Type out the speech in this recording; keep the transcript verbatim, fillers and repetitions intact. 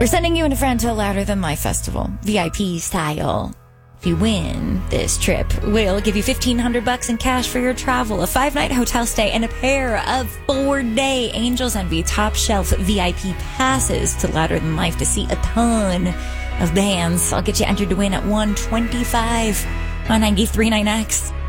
We're sending you and a friend to a Louder Than Life festival, V I P style. If you win this trip, we'll give you fifteen hundred bucks in cash for your travel, a five-night hotel stay, and a pair of four-day Angels Envy top shelf V I P passes to Louder Than Life to see a ton of bands. I'll get you entered to win at one twenty-five on ninety-three point nine X.